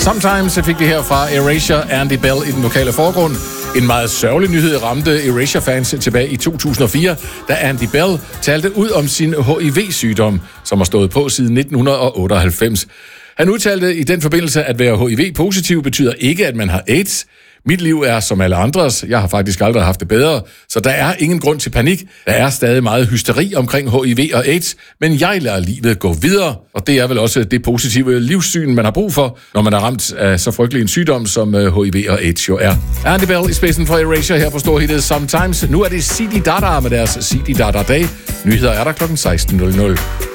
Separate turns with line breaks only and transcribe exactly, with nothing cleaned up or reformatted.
Sometimes fik vi her fra Erasure, Andy Bell i den lokale forgrund. En meget sørgelig nyhed ramte Erasure-fans tilbage i to tusind og fire, da Andy Bell talte ud om sin H I V-sygdom, som har stået på siden nitten otteoghalvfems. Han udtalte i den forbindelse, at være H I V-positiv betyder ikke, at man har AIDS. Mit liv er som alle andres. Jeg har faktisk aldrig haft det bedre, så der er ingen grund til panik. Der er stadig meget hysteri omkring H I V og AIDS, men jeg lader livet gå videre, og det er vel også det positive livssyn, man har brug for, når man er ramt af så frygtelig en sygdom, som H I V og AIDS jo er. Andy Bell i spidsen for Erasure her på storhittet Sometimes. Nu er det Zididada med deres Zididada Day. Nyheder er der klokken seksten nul nul.